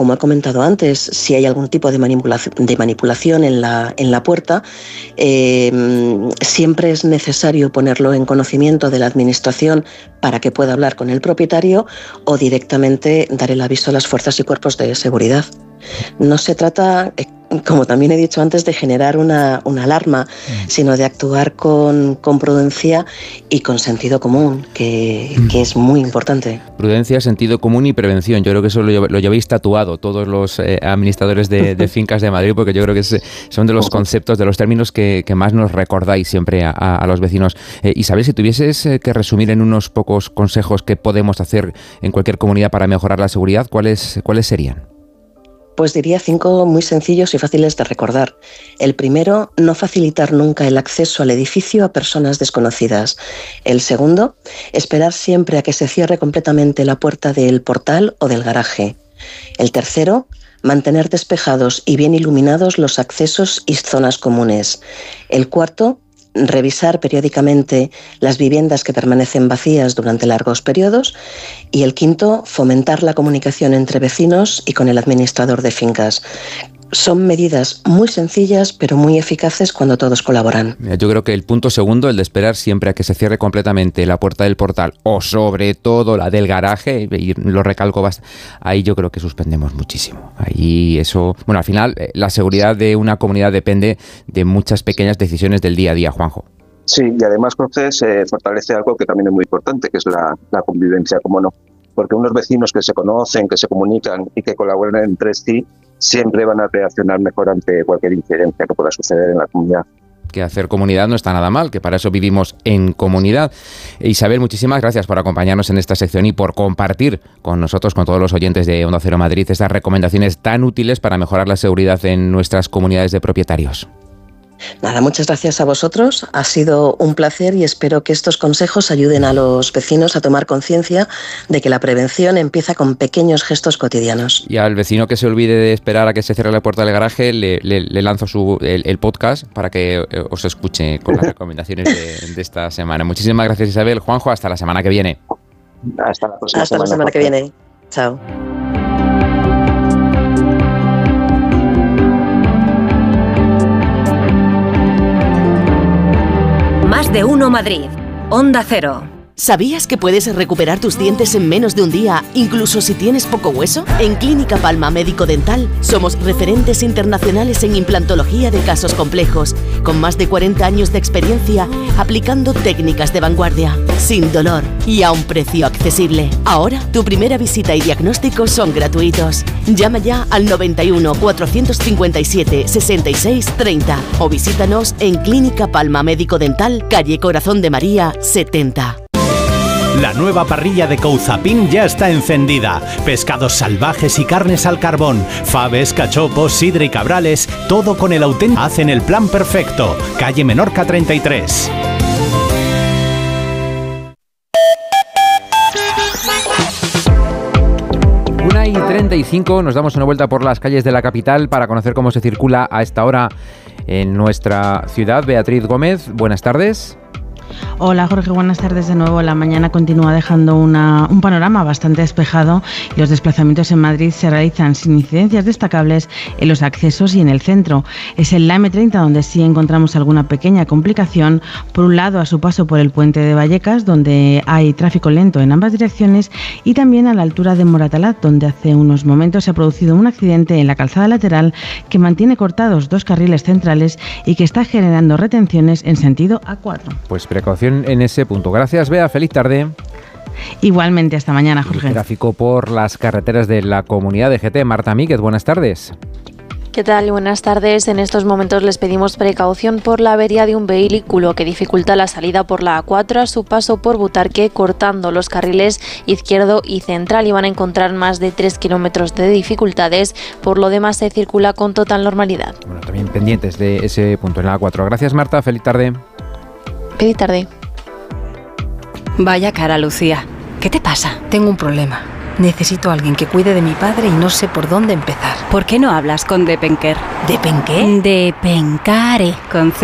como he comentado antes, si hay algún tipo de manipulación en la puerta, siempre es necesario ponerlo en conocimiento de la administración para que pueda hablar con el propietario o directamente dar el aviso a las fuerzas y cuerpos de seguridad. No se trata, como también he dicho antes, de generar una alarma, sino de actuar con prudencia y con sentido común, que es muy importante. Prudencia, sentido común y prevención. Yo creo que eso lo llevéis tatuado todos los administradores de fincas de Madrid, porque yo creo que son de los conceptos, de los términos que más nos recordáis siempre a los vecinos. Isabel, si tuvieses que resumir en unos pocos consejos que podemos hacer en cualquier comunidad para mejorar la seguridad, ¿cuáles serían? Pues diría 5 muy sencillos y fáciles de recordar. El primero, no facilitar nunca el acceso al edificio a personas desconocidas. El segundo, esperar siempre a que se cierre completamente la puerta del portal o del garaje. El tercero, mantener despejados y bien iluminados los accesos y zonas comunes. El cuarto, revisar periódicamente las viviendas que permanecen vacías durante largos periodos. Y el quinto, fomentar la comunicación entre vecinos y con el administrador de fincas. Son medidas muy sencillas, pero muy eficaces cuando todos colaboran. Yo creo que el punto segundo, el de esperar siempre a que se cierre completamente la puerta del portal o sobre todo la del garaje, y lo recalco bastante, ahí yo creo que suspendemos muchísimo. Ahí eso, bueno, al final la seguridad de una comunidad depende de muchas pequeñas decisiones del día a día, Juanjo. Sí, y además, Jorge, se fortalece algo que también es muy importante, que es la convivencia, como no. Porque unos vecinos que se conocen, que se comunican y que colaboran entre sí, siempre van a reaccionar mejor ante cualquier incidencia que pueda suceder en la comunidad. Que hacer comunidad no está nada mal, que para eso vivimos en comunidad. Isabel, muchísimas gracias por acompañarnos en esta sección y por compartir con nosotros, con todos los oyentes de Onda Cero Madrid, estas recomendaciones tan útiles para mejorar la seguridad en nuestras comunidades de propietarios. Nada, muchas gracias a vosotros. Ha sido un placer y espero que estos consejos ayuden a los vecinos a tomar conciencia de que la prevención empieza con pequeños gestos cotidianos. Y al vecino que se olvide de esperar a que se cierre la puerta del garaje, le lanzo el podcast para que os escuche con las recomendaciones de esta semana. Muchísimas gracias, Isabel. Juanjo, hasta la semana que viene. Hasta la próxima semana. Hasta la semana que viene. Chao. Más de uno Madrid. Onda Cero. ¿Sabías que puedes recuperar tus dientes en menos de un día, incluso si tienes poco hueso? En Clínica Palma Médico Dental somos referentes internacionales en implantología de casos complejos, con más de 40 años de experiencia aplicando técnicas de vanguardia, sin dolor y a un precio accesible. Ahora, tu primera visita y diagnóstico son gratuitos. Llama ya al 91 457 66 30 o visítanos en Clínica Palma Médico Dental, calle Corazón de María 70. La nueva parrilla de Couzapin ya está encendida. Pescados salvajes y carnes al carbón, faves, cachopos, sidra y cabrales, todo con el auténtico. Hacen el plan perfecto. Calle Menorca 33. Una y 35, nos damos una vuelta por las calles de la capital para conocer cómo se circula a esta hora en nuestra ciudad. Beatriz Gómez, buenas tardes. Hola Jorge, buenas tardes de nuevo. La mañana continúa dejando un panorama bastante despejado y los desplazamientos en Madrid se realizan sin incidencias destacables en los accesos y en el centro. Es en la M30 donde sí encontramos alguna pequeña complicación. Por un lado, a su paso por el puente de Vallecas, donde hay tráfico lento en ambas direcciones, y también a la altura de Moratalaz, donde hace unos momentos se ha producido un accidente en la calzada lateral que mantiene cortados 2 carriles centrales y que está generando retenciones en sentido A4. Pues precaución en ese punto. Gracias, Bea. Feliz tarde. Igualmente, hasta mañana, Jorge. El tráfico por las carreteras de la comunidad de GT. Marta Míguez, buenas tardes. ¿Qué tal? Buenas tardes. En estos momentos les pedimos precaución por la avería de un vehículo que dificulta la salida por la A4 a su paso por Butarque, cortando los carriles izquierdo y central, y van a encontrar más de 3 kilómetros de dificultades. Por lo demás, se circula con total normalidad. Bueno, también pendientes de ese punto en la A4. Gracias, Marta. Feliz tarde. Feliz tarde. Vaya cara, Lucía. ¿Qué te pasa? Tengo un problema. Necesito a alguien que cuide de mi padre y no sé por dónde empezar. ¿Por qué no hablas con Depenker? ¿Depenqué? Depencare. Con